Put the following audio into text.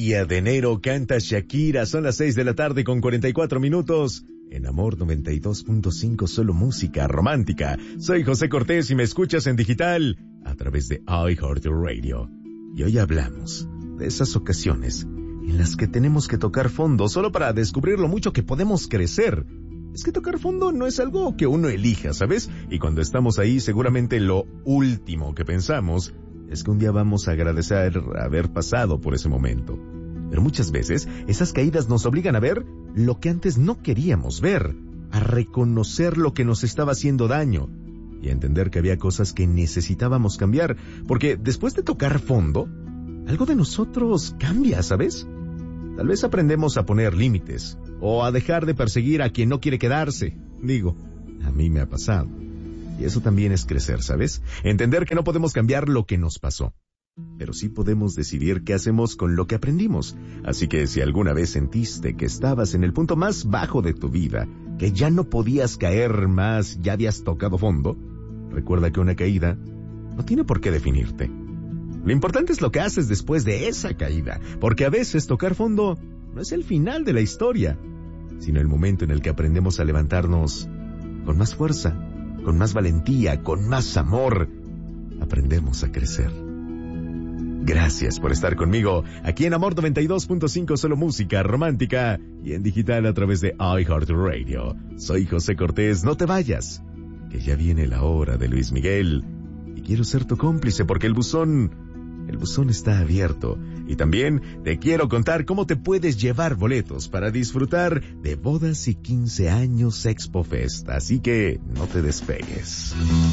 día de enero canta Shakira. Son las 6 de la tarde con 44 minutos. En Amor 92.5, solo música romántica. Soy José Cortés y me escuchas en digital a través de iHeartRadio. Y hoy hablamos de esas ocasiones en las que tenemos que tocar fondo solo para descubrir lo mucho que podemos crecer. Es que tocar fondo no es algo que uno elija, ¿sabes? Y cuando estamos ahí, seguramente lo último que pensamos es que un día vamos a agradecer haber pasado por ese momento. Pero muchas veces esas caídas nos obligan a ver lo que antes no queríamos ver, a reconocer lo que nos estaba haciendo daño y a entender que había cosas que necesitábamos cambiar, porque después de tocar fondo, algo de nosotros cambia, ¿sabes? Tal vez aprendemos a poner límites o a dejar de perseguir a quien no quiere quedarse. Digo, a mí me ha pasado. Y eso también es crecer, ¿sabes? Entender que no podemos cambiar lo que nos pasó, pero sí podemos decidir qué hacemos con lo que aprendimos. Así que si alguna vez sentiste que estabas en el punto más bajo de tu vida, que ya no podías caer más, ya habías tocado fondo, recuerda que una caída no tiene por qué definirte. Lo importante es lo que haces después de esa caída, porque a veces tocar fondo no es el final de la historia, sino el momento en el que aprendemos a levantarnos con más fuerza, con más valentía, con más amor. Aprendemos a crecer. Gracias por estar conmigo aquí en Amor 92.5, solo música romántica y en digital a través de iHeartRadio. Soy José Cortés, no te vayas, que ya viene la hora de Luis Miguel y quiero ser tu cómplice porque el buzón está abierto. Y también te quiero contar cómo te puedes llevar boletos para disfrutar de bodas y 15 años Expo Fest. Así que no te despegues.